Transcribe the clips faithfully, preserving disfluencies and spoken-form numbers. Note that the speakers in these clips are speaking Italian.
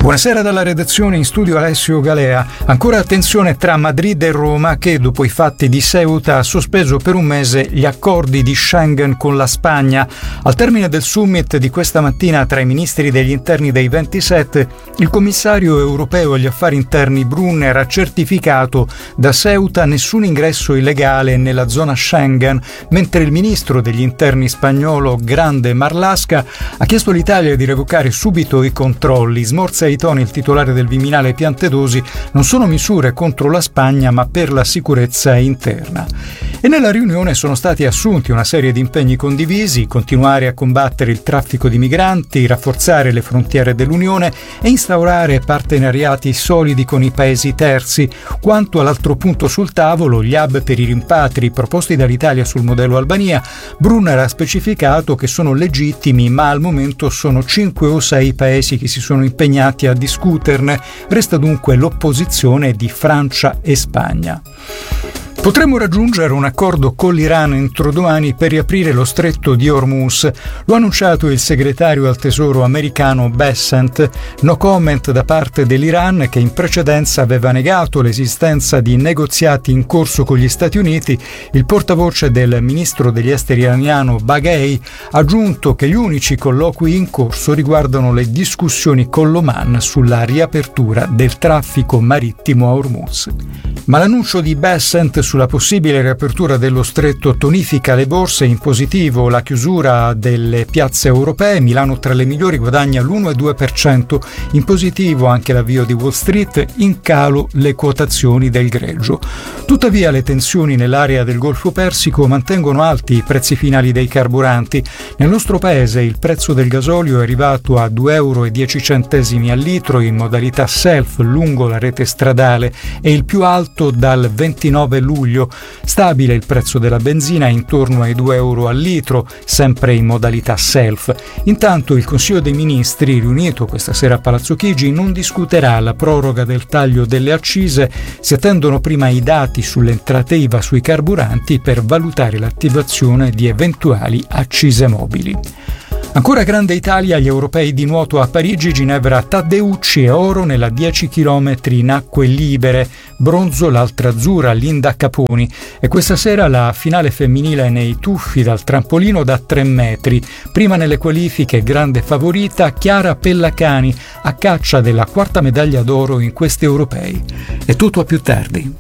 Buonasera dalla redazione, in studio Alessio Galea. Ancora tensione tra Madrid e Roma che, dopo i fatti di Ceuta, ha sospeso per un mese gli accordi di Schengen con la Spagna. Al termine del summit di questa mattina tra i ministri degli interni dei ventisette, il commissario europeo agli affari interni Brunner ha certificato da Ceuta nessun ingresso illegale nella zona Schengen, mentre il ministro degli interni spagnolo Grande Marlaska ha chiesto all'Italia di revocare subito i controlli. Smorza i toni il titolare del Viminale Piantedosi: non sono misure contro la Spagna ma per la sicurezza interna. E nella riunione sono stati assunti una serie di impegni condivisi: continuare a combattere il traffico di migranti, rafforzare le frontiere dell'Unione e instaurare partenariati solidi con i paesi terzi. Quanto all'altro punto sul tavolo, gli hub per i rimpatri proposti dall'Italia sul modello Albania, Brunner ha specificato che sono legittimi, ma al momento sono cinque o sei paesi che si sono impegnati a discuterne. Resta dunque l'opposizione di Francia e Spagna. Potremmo raggiungere un accordo con l'Iran entro domani per riaprire lo stretto di Hormuz. Lo ha annunciato il segretario al tesoro americano Bessent. No comment da parte dell'Iran, che in precedenza aveva negato l'esistenza di negoziati in corso con gli Stati Uniti. Il portavoce del ministro degli esteri iraniano Baghei ha aggiunto che gli unici colloqui in corso riguardano le discussioni con l'Oman sulla riapertura del traffico marittimo a Hormuz. Ma l'annuncio di Bessent sulla possibile riapertura dello stretto tonifica le borse. In positivo la chiusura delle piazze europee. Milano tra le migliori, guadagna l'uno virgola due per cento. In positivo anche l'avvio di Wall Street, in calo le quotazioni del greggio. Tuttavia le tensioni nell'area del Golfo Persico mantengono alti i prezzi finali dei carburanti. Nel nostro paese il prezzo del gasolio è arrivato a due euro e dieci centesimi al litro in modalità self lungo la rete stradale, e il più alto dal ventinove luglio. Stabile il prezzo della benzina intorno ai due euro al litro, sempre in modalità self. Intanto il Consiglio dei Ministri, riunito questa sera a Palazzo Chigi, non discuterà la proroga del taglio delle accise. Si attendono prima i dati sulle entrate I V A sui carburanti per valutare l'attivazione di eventuali accise mobili. Ancora grande Italia, gli europei di nuoto a Parigi, Ginevra Taddeucci e oro nella dieci chilometri in acque libere, bronzo l'altra azzurra Linda Caponi, e questa sera la finale femminile nei tuffi dal trampolino da tre metri. Prima nelle qualifiche grande favorita Chiara Pellacani, a caccia della quarta medaglia d'oro in questi europei. È tutto a più tardi.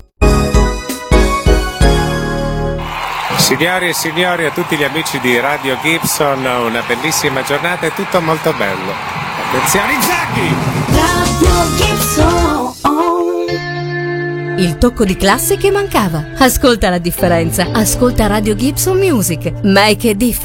Signori e signori, a tutti gli amici di Radio Gibson, una bellissima giornata, è tutto molto bello. Attenzione, Zacchi! Radio Gibson. Il tocco di classe che mancava. Ascolta la differenza. Ascolta Radio Gibson Music. Make a difference.